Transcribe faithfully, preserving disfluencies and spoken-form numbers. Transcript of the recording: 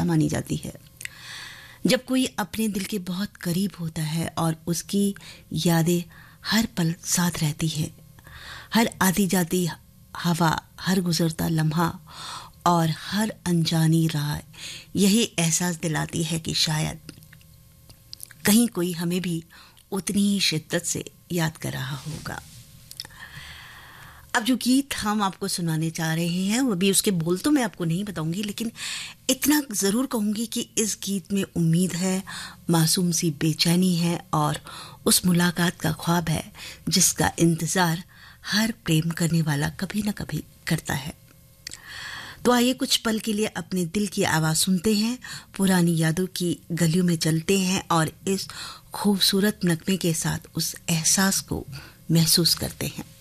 मानी जाती है। जब कोई अपने दिल के बहुत करीब होता है और उसकी यादें हर पल साथ रहती है, हर आती जाती हवा, हर गुजरता लम्हा और हर अनजानी राह यही एहसास दिलाती है कि शायद कहीं कोई हमें भी उतनी ही शिद्दत से याद कर रहा होगा। अब जो गीत हम आपको सुनाने चाह रहे हैं वो भी, उसके बोल तो मैं आपको नहीं बताऊंगी, लेकिन इतना ज़रूर कहूंगी कि इस गीत में उम्मीद है, मासूम सी बेचैनी है और उस मुलाकात का ख्वाब है जिसका इंतज़ार हर प्रेम करने वाला कभी ना कभी करता है। तो आइए कुछ पल के लिए अपने दिल की आवाज़ सुनते हैं, पुरानी यादों की गलियों में चलते हैं और इस खूबसूरत नगमे के साथ उस एहसास को महसूस करते हैं।